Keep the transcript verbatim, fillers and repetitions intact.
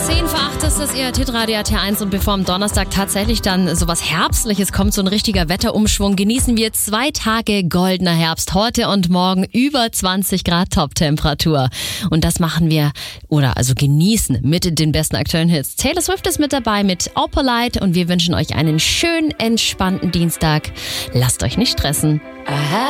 zehn vor acht ist das Ihr Hitradio T eins und bevor am Donnerstag tatsächlich dann sowas Herbstliches kommt, so ein richtiger Wetterumschwung, genießen wir zwei Tage goldener Herbst. Heute und morgen über zwanzig Grad Top-Temperatur. Und das machen wir, oder also genießen mit den besten aktuellen Hits. Taylor Swift ist mit dabei mit Opalite und wir wünschen euch einen schönen, entspannten Dienstag. Lasst euch nicht stressen. Aha.